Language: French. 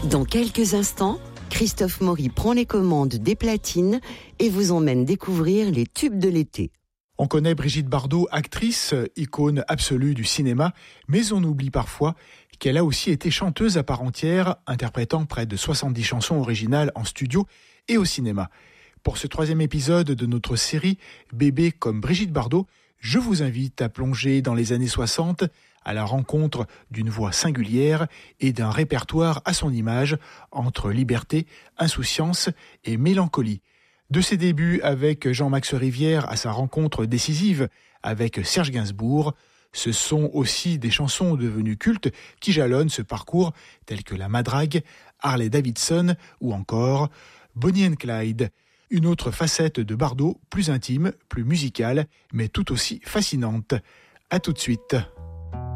Dans quelques instants, Christophe Maury prend les commandes des platines et vous emmène découvrir les tubes de l'été. On connaît Brigitte Bardot, actrice, icône absolue du cinéma, mais on oublie parfois qu'elle a aussi été chanteuse à part entière, interprétant près de 70 chansons originales en studio et au cinéma. Pour ce 3e épisode de notre série Bébé comme Brigitte Bardot, je vous invite à plonger dans les années 60 à la rencontre d'une voix singulière et d'un répertoire à son image entre liberté, insouciance et mélancolie. De ses débuts avec Jean-Max Rivière à sa rencontre décisive avec Serge Gainsbourg, ce sont aussi des chansons devenues cultes qui jalonnent ce parcours tels que La Madrague, Harley Davidson ou encore Bonnie and Clyde. Une autre facette de Bardot, plus intime, plus musicale, mais tout aussi fascinante. À tout de suite.